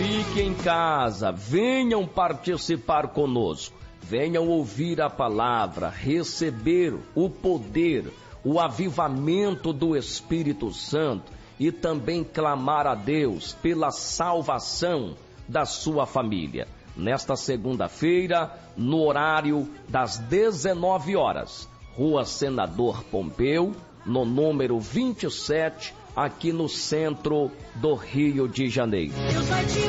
fique em casa, venham participar conosco, venham ouvir a palavra, receber o poder, o avivamento do Espírito Santo e também clamar a Deus pela salvação da sua família. Nesta segunda-feira, no horário das 19 horas, Rua Senador Pompeu, no número 27, aqui no centro do Rio de Janeiro.